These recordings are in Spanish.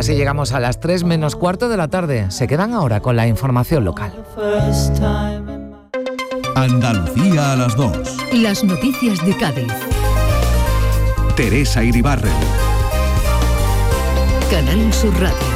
Así llegamos a las 3 menos cuarto de la tarde. Se quedan ahora con la información local. Andalucía a las 2. Las noticias de Cádiz. Teresa Iribarren. Canal Sur Radio.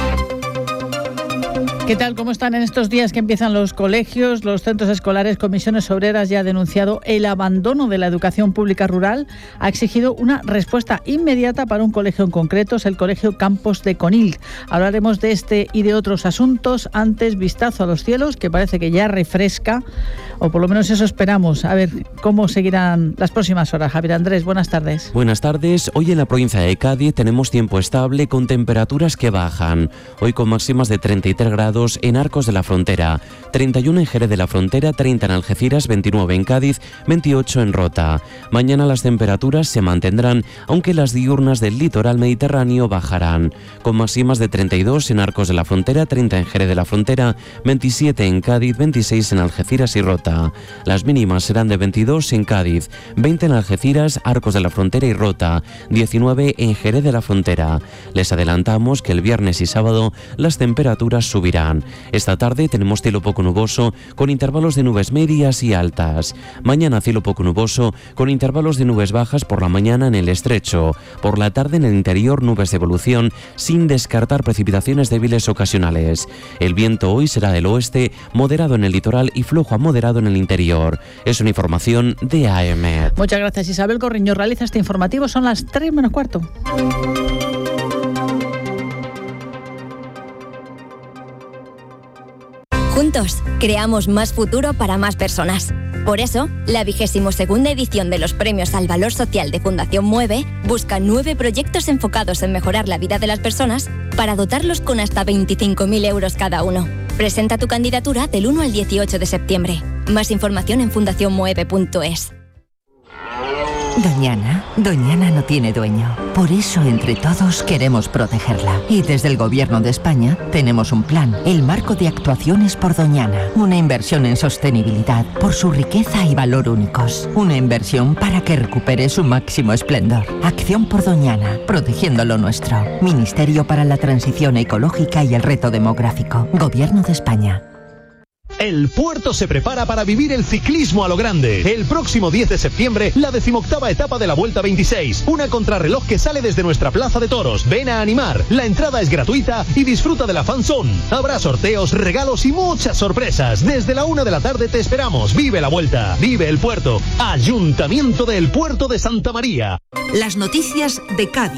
¿Qué tal? ¿Cómo están en estos días que empiezan los colegios, los centros escolares? Comisiones Obreras ya ha denunciado el abandono de la educación pública rural. Ha exigido una respuesta inmediata para un colegio en concreto, es el Colegio Campos de Conil. Hablaremos de este y de otros asuntos. Antes, vistazo a los cielos, que parece que ya refresca, o por lo menos eso esperamos. A ver cómo seguirán las próximas horas. Javier Andrés, buenas tardes. Buenas tardes. Hoy en la provincia de Cádiz tenemos tiempo estable con temperaturas que bajan. Hoy con máximas de 33 grados en Arcos de la Frontera, 31 en Jerez de la Frontera, 30 en Algeciras, 29 en Cádiz, 28 en Rota. Mañana las temperaturas se mantendrán, aunque las diurnas del litoral mediterráneo bajarán, con máximas de 32 en Arcos de la Frontera, 30 en Jerez de la Frontera, 27 en Cádiz, 26 en Algeciras y Rota. Las mínimas serán de 22 en Cádiz, 20 en Algeciras, Arcos de la Frontera y Rota, 19 en Jerez de la Frontera. Les adelantamos que el viernes y sábado las temperaturas subirán. Esta tarde tenemos cielo poco nuboso con intervalos de nubes medias y altas. Mañana cielo poco nuboso con intervalos de nubes bajas por la mañana en el estrecho. Por la tarde en el interior nubes de evolución sin descartar precipitaciones débiles ocasionales. El viento hoy será del oeste, moderado en el litoral y flojo a moderado en el interior. Es una información de AEMET. Muchas gracias, Isabel Corriño. Realiza este informativo. Son las 3 menos cuarto. Juntos, creamos más futuro para más personas. Por eso, la 22ª edición de los Premios al Valor Social de Fundación Mueve busca 9 proyectos enfocados en mejorar la vida de las personas para dotarlos con hasta 25.000 euros cada uno. Presenta tu candidatura del 1 al 18 de septiembre. Más información en fundacionmueve.es. Doñana no tiene dueño. Por eso, entre todos, queremos protegerla. Y desde el Gobierno de España tenemos un plan, el Marco de Actuaciones por Doñana. Una inversión en sostenibilidad por su riqueza y valor únicos. Una inversión para que recupere su máximo esplendor. Acción por Doñana, protegiendo lo nuestro. Ministerio para la Transición Ecológica y el Reto Demográfico. Gobierno de España. El puerto se prepara para vivir el ciclismo a lo grande. El próximo 10 de septiembre, la 18ª etapa de la Vuelta 26. Una contrarreloj que sale desde nuestra plaza de toros. Ven a animar. La entrada es gratuita y disfruta de la fan zone. Habrá sorteos, regalos y muchas sorpresas. Desde la 1 de la tarde te esperamos. Vive la Vuelta. Vive el puerto. Ayuntamiento del Puerto de Santa María. Las noticias de Cádiz.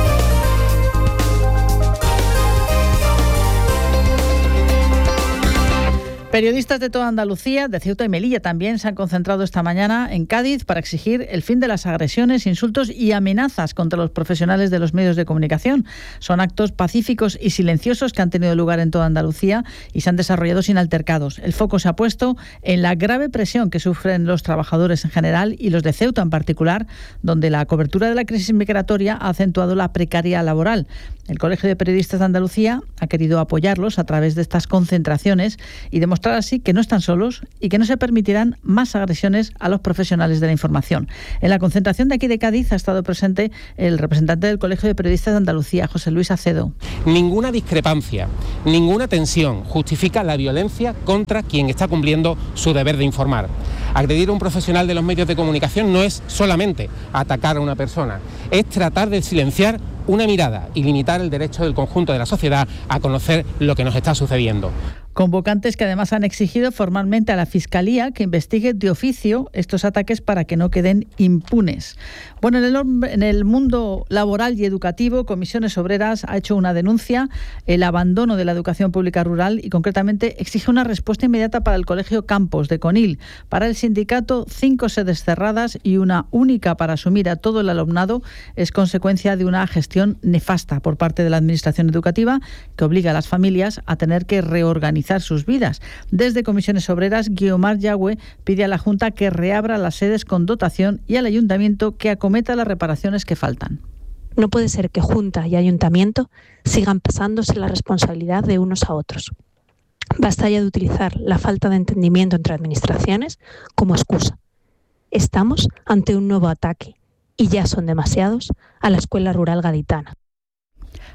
Periodistas de toda Andalucía, de Ceuta y Melilla también, se han concentrado esta mañana en Cádiz para exigir el fin de las agresiones, insultos y amenazas contra los profesionales de los medios de comunicación. Son actos pacíficos y silenciosos que han tenido lugar en toda Andalucía y se han desarrollado sin altercados. El foco se ha puesto en la grave presión que sufren los trabajadores en general y los de Ceuta en particular, donde la cobertura de la crisis migratoria ha acentuado la precariedad laboral. El Colegio de Periodistas de Andalucía ha querido apoyarlos a través de estas concentraciones y demostrar así que no están solos y que no se permitirán más agresiones a los profesionales de la información. En la concentración de aquí de Cádiz ha estado presente el representante del Colegio de Periodistas de Andalucía, José Luis Acedo. Ninguna discrepancia, ninguna tensión justifica la violencia contra quien está cumpliendo su deber de informar. Agredir a un profesional de los medios de comunicación no es solamente atacar a una persona, es tratar de silenciar una mirada y limitar el derecho del conjunto de la sociedad a conocer lo que nos está sucediendo. Convocantes que además han exigido formalmente a la Fiscalía que investigue de oficio estos ataques para que no queden impunes. Bueno, en el mundo laboral y educativo, Comisiones Obreras ha hecho una denuncia, el abandono de la educación pública rural, y concretamente exige una respuesta inmediata para el Colegio Campos de Conil. Para el sindicato, 5 sedes cerradas y una única para asumir a todo el alumnado es consecuencia de una gestión nefasta por parte de la Administración Educativa que obliga a las familias a tener que reorganizar sus vidas. Desde Comisiones Obreras, Guiomar Yagüe pide a la Junta que reabra las sedes con dotación y al Ayuntamiento que acometa las reparaciones que faltan. No puede ser que Junta y Ayuntamiento sigan pasándose la responsabilidad de unos a otros. Basta ya de utilizar la falta de entendimiento entre administraciones como excusa. Estamos ante un nuevo ataque, y ya son demasiados, a la escuela rural gaditana.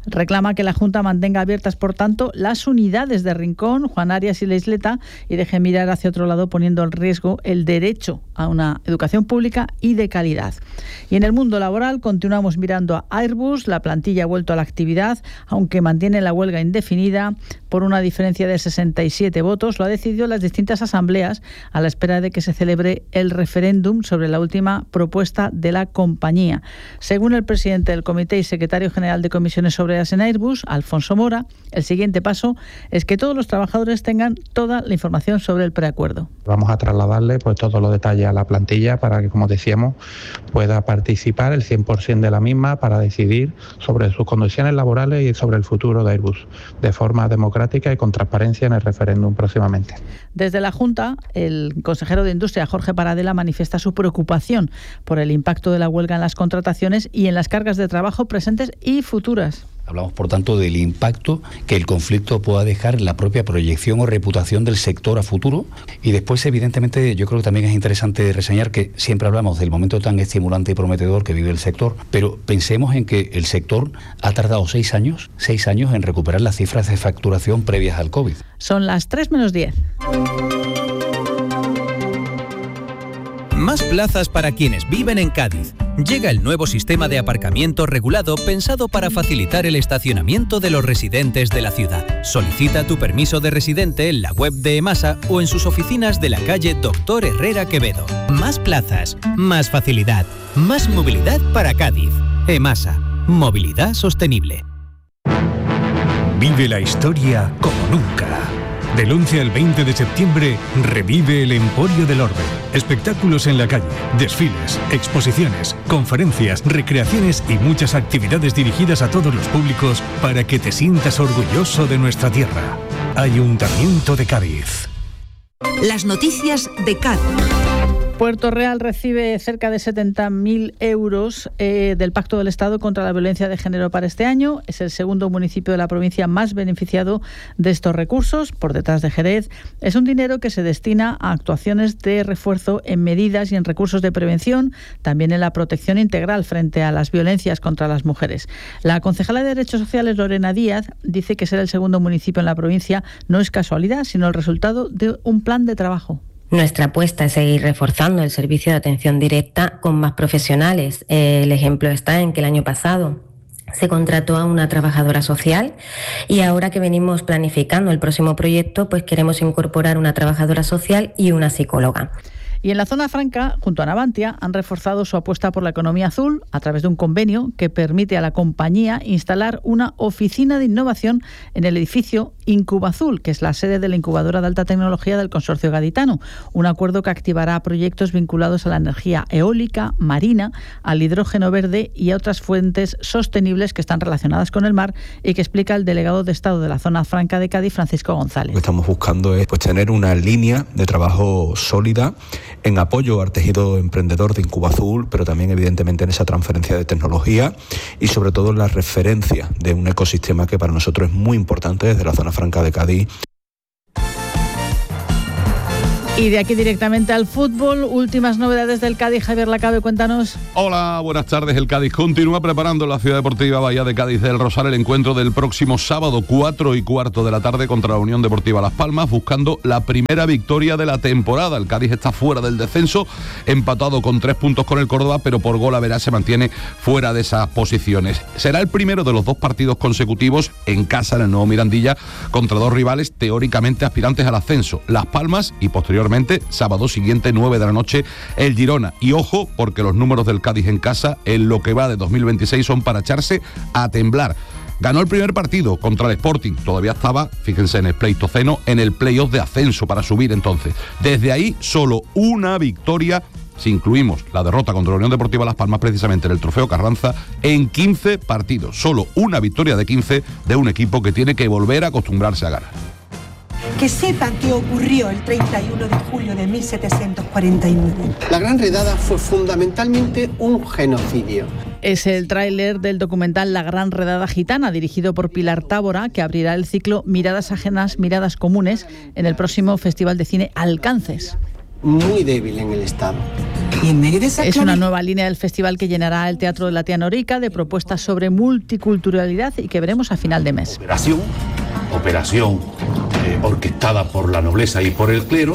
Reclama que la Junta mantenga abiertas, por tanto, las unidades de Rincón, Juan Arias y La Isleta y deje mirar hacia otro lado, poniendo en riesgo el derecho a una educación pública y de calidad. Y en el mundo laboral continuamos mirando a Airbus. La plantilla ha vuelto a la actividad, aunque mantiene la huelga indefinida por una diferencia de 67 votos. Lo ha decidido las distintas asambleas a la espera de que se celebre el referéndum sobre la última propuesta de la compañía. Según el presidente del comité y secretario general de Comisiones Obreras en Airbus, Alfonso Mora, el siguiente paso es que todos los trabajadores tengan toda la información sobre el preacuerdo. Vamos a trasladarle todos los detalles a la plantilla para que, como decíamos, pueda participar el 100% de la misma para decidir sobre sus condiciones laborales y sobre el futuro de Airbus, de forma democrática y con transparencia en el referéndum próximamente. Desde la Junta, el consejero de Industria, Jorge Paradela, manifiesta su preocupación por el impacto de la huelga en las contrataciones y en las cargas de trabajo presentes y futuras. Hablamos, por tanto, del impacto que el conflicto pueda dejar en la propia proyección o reputación del sector a futuro. Y después, evidentemente, yo creo que también es interesante reseñar que siempre hablamos del momento tan estimulante y prometedor que vive el sector, pero pensemos en que el sector ha tardado 6 años en recuperar las cifras de facturación previas al COVID. Son las 3:10. Más plazas para quienes viven en Cádiz. Llega el nuevo sistema de aparcamiento regulado pensado para facilitar el estacionamiento de los residentes de la ciudad. Solicita tu permiso de residente en la web de EMASA o en sus oficinas de la calle Doctor Herrera Quevedo. Más plazas, más facilidad, más movilidad para Cádiz. EMASA, movilidad sostenible. Vive la historia como nunca. Del 11 al 20 de septiembre, revive el Emporio del Orbe. Espectáculos en la calle, desfiles, exposiciones, conferencias, recreaciones y muchas actividades dirigidas a todos los públicos para que te sientas orgulloso de nuestra tierra. Ayuntamiento de Cádiz. Las noticias de Cádiz. Puerto Real recibe cerca de 70.000 euros del Pacto del Estado contra la Violencia de Género para este año. Es el segundo municipio de la provincia más beneficiado de estos recursos, por detrás de Jerez. Es un dinero que se destina a actuaciones de refuerzo en medidas y en recursos de prevención, también en la protección integral frente a las violencias contra las mujeres. La concejala de Derechos Sociales, Lorena Díaz, dice que ser el segundo municipio en la provincia no es casualidad, sino el resultado de un plan de trabajo. Nuestra apuesta es seguir reforzando el servicio de atención directa con más profesionales. El ejemplo está en que el año pasado se contrató a una trabajadora social y ahora que venimos planificando el próximo proyecto, pues queremos incorporar una trabajadora social y una psicóloga. Y en la zona franca, junto a Navantia, han reforzado su apuesta por la economía azul a través de un convenio que permite a la compañía instalar una oficina de innovación en el edificio Incubazul, que es la sede de la incubadora de alta tecnología del consorcio gaditano. Un acuerdo que activará proyectos vinculados a la energía eólica, marina, al hidrógeno verde y a otras fuentes sostenibles que están relacionadas con el mar y que explica el delegado de Estado de la zona franca de Cádiz, Francisco González. Lo que estamos buscando es tener una línea de trabajo sólida en apoyo al tejido emprendedor de Incubazul, pero también evidentemente en esa transferencia de tecnología y sobre todo en la referencia de un ecosistema que para nosotros es muy importante desde la zona franca de Cádiz. Y de aquí directamente al fútbol, últimas novedades del Cádiz. Javier Lacabe, cuéntanos. Hola, buenas tardes. El Cádiz continúa preparando en la Ciudad Deportiva Bahía de Cádiz del Rosal el encuentro del próximo sábado 4:15 de la tarde contra la Unión Deportiva Las Palmas, buscando la primera victoria de la temporada. El Cádiz está fuera del descenso, empatado con 3 puntos con el Córdoba, pero por gol average se mantiene fuera de esas posiciones. Será el primero de los 2 partidos consecutivos en casa en el nuevo Mirandilla contra 2 rivales teóricamente aspirantes al ascenso, Las Palmas y posteriormente sábado siguiente 9 de la noche el Girona. Y ojo, porque los números del Cádiz en casa en lo que va de 2026 son para echarse a temblar. Ganó el primer partido contra el Sporting, todavía estaba, fíjense, en el Pleistoceno, en el playoff de ascenso para subir entonces. Desde ahí solo una victoria, si incluimos la derrota contra la Unión Deportiva Las Palmas precisamente en el Trofeo Carranza, en 15 partidos. Solo una victoria de 15 de un equipo que tiene que volver a acostumbrarse a ganar. Que sepan qué ocurrió el 31 de julio de 1749. La Gran Redada fue fundamentalmente un genocidio. Es el tráiler del documental La Gran Redada Gitana, dirigido por Pilar Tábora, que abrirá el ciclo Miradas Ajenas, Miradas Comunes en el próximo Festival de Cine Alcances. Muy débil en el Estado. Y en medio de esa Es una nueva línea del festival que llenará el Teatro de la Tía Norica de propuestas sobre multiculturalidad y que veremos a final de mes. Operación orquestada por la nobleza y por el clero.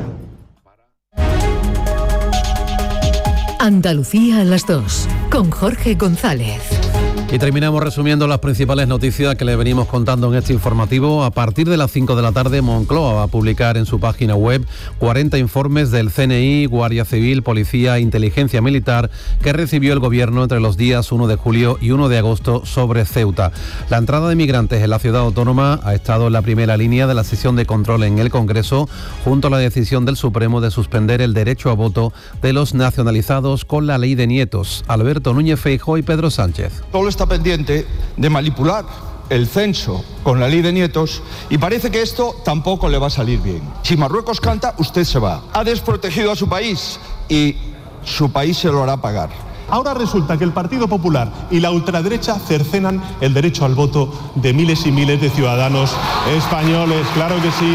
Andalucía a las 2, con Jorge González. Y terminamos resumiendo las principales noticias que le venimos contando en este informativo. A partir de las 5 de la tarde, Moncloa va a publicar en su página web 40 informes del CNI, Guardia Civil, Policía e Inteligencia Militar que recibió el Gobierno entre los días 1 de julio y 1 de agosto sobre Ceuta. La entrada de migrantes en la ciudad autónoma ha estado en la primera línea de la sesión de control en el Congreso, junto a la decisión del Supremo de suspender el derecho a voto de los nacionalizados con la ley de nietos. Alberto Núñez Feijóo y Pedro Sánchez. Todo está pendiente de manipular el censo con la ley de nietos y parece que esto tampoco le va a salir bien. Si Marruecos canta, usted se va. Ha desprotegido a su país y su país se lo hará pagar. Ahora resulta que el Partido Popular y la ultraderecha cercenan el derecho al voto de miles y miles de ciudadanos españoles. Claro que sí.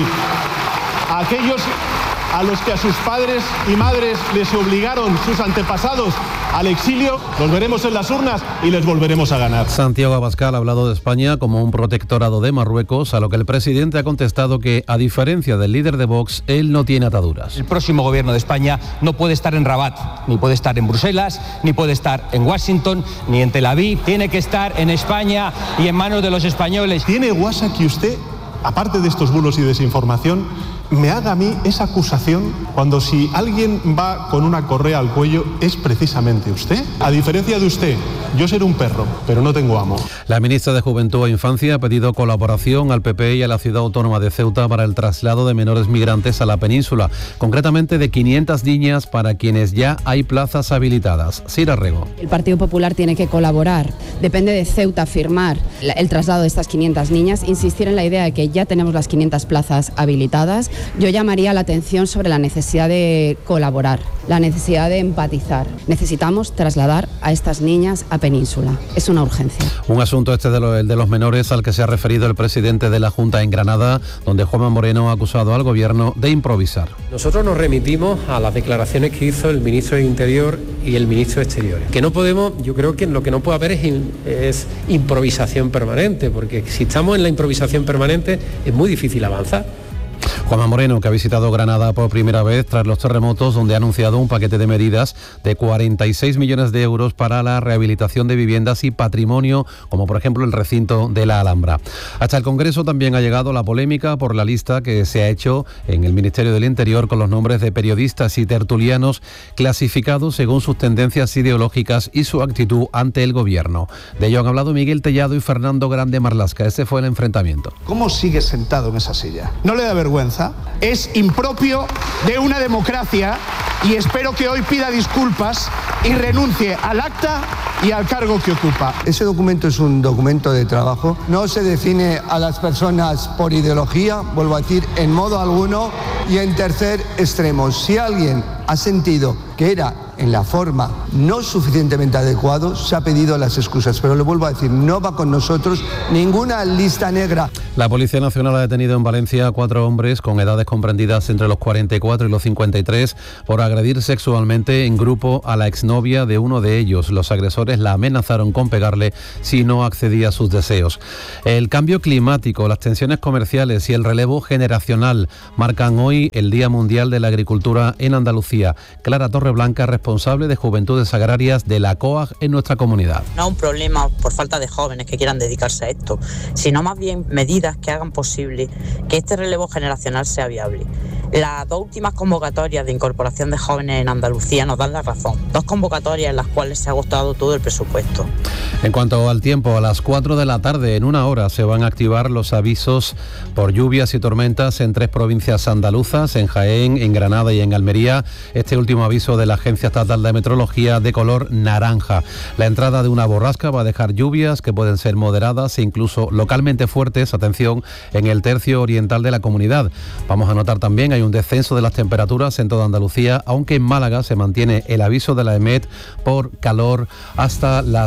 Aquellos a los que a sus padres y madres les obligaron sus antepasados al exilio, los veremos en las urnas y les volveremos a ganar. Santiago Abascal ha hablado de España como un protectorado de Marruecos, a lo que el presidente ha contestado que, a diferencia del líder de Vox, él no tiene ataduras. El próximo gobierno de España no puede estar en Rabat, ni puede estar en Bruselas, ni puede estar en Washington, ni en Tel Aviv. Tiene que estar en España y en manos de los españoles. ¿Tiene guasa que usted, aparte de estos bulos y desinformación, me haga a mí esa acusación cuando si alguien va con una correa al cuello es precisamente usted? A diferencia de usted, yo seré un perro, pero no tengo amo. La ministra de Juventud e Infancia ha pedido colaboración al PP y a la Ciudad Autónoma de Ceuta para el traslado de menores migrantes a la península, concretamente de 500 niñas para quienes ya hay plazas habilitadas. Sira Rego. El Partido Popular tiene que colaborar. Depende de Ceuta firmar el traslado de estas 500 niñas, insistir en la idea de que ya tenemos las 500 plazas habilitadas. Yo llamaría la atención sobre la necesidad de colaborar, la necesidad de empatizar. Necesitamos trasladar a estas niñas a península. Es una urgencia. Un asunto el de los menores al que se ha referido el presidente de la Junta en Granada, donde Juanma Moreno ha acusado al Gobierno de improvisar. Nosotros nos remitimos a las declaraciones que hizo el ministro de Interior y el ministro de Exteriores. Que no podemos, yo creo que lo que no puede haber es improvisación permanente, porque si estamos en la improvisación permanente es muy difícil avanzar. Juanma Moreno, que ha visitado Granada por primera vez tras los terremotos, donde ha anunciado un paquete de medidas de 46 millones de euros para la rehabilitación de viviendas y patrimonio, como por ejemplo el recinto de la Alhambra. Hasta el Congreso también ha llegado la polémica por la lista que se ha hecho en el Ministerio del Interior con los nombres de periodistas y tertulianos clasificados según sus tendencias ideológicas y su actitud ante el Gobierno. De ello han hablado Miguel Tellado y Fernando Grande Marlasca. Ese fue el enfrentamiento. ¿Cómo sigue sentado en esa silla? ¿No le da vergüenza? Es impropio de una democracia y espero que hoy pida disculpas y renuncie al acta y al cargo que ocupa. Ese documento es un documento de trabajo. No se define a las personas por ideología, vuelvo a decir, en modo alguno. Y en tercer extremo, si alguien ha sentido que era en la forma no suficientemente adecuado, se ha pedido las excusas. Pero le vuelvo a decir, no va con nosotros ninguna lista negra. La Policía Nacional ha detenido en Valencia a 4 hombres con edades comprendidas entre los 44 y los 53 por agredir sexualmente en grupo a la exnovia de uno de ellos. Los agresores la amenazaron con pegarle si no accedía a sus deseos. El cambio climático, las tensiones comerciales y el relevo generacional marcan hoy el Día Mundial de la Agricultura en Andalucía. Clara Torreblanca, responsable de Juventudes Agrarias de la COAG en nuestra comunidad. No es un problema por falta de jóvenes que quieran dedicarse a esto, sino más bien medidas que hagan posible que este relevo generacional sea viable. Las 2 últimas convocatorias de incorporación de jóvenes en Andalucía nos dan la razón. 2 convocatorias en las cuales se ha agotado todo el presupuesto. En cuanto al tiempo, a las 4 de la tarde, en 1 hora, se van a activar los avisos por lluvias y tormentas en 3 provincias andaluzas, en Jaén, en Granada y en Almería. Este último aviso de la Agencia Estatal de Meteorología de color naranja. La entrada de una borrasca va a dejar lluvias que pueden ser moderadas e incluso localmente fuertes, atención, en el tercio oriental de la comunidad. Vamos a notar también hay un descenso de las temperaturas en toda Andalucía, aunque en Málaga se mantiene el aviso de la EMET por calor hasta las 8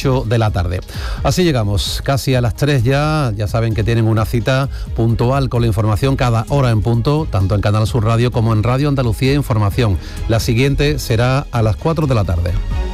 8 de la tarde. Así llegamos casi a las 3 ya saben que tienen una cita puntual con la información cada hora en punto, tanto en Canal Sur Radio como en Radio Andalucía Información. La siguiente será a las 4 de la tarde.